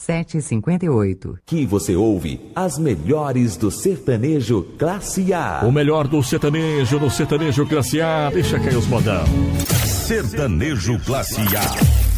7h58. Que você ouve as melhores do sertanejo classe A. O melhor do sertanejo, no sertanejo classe A. Deixa cair os modão. Sertanejo classe A.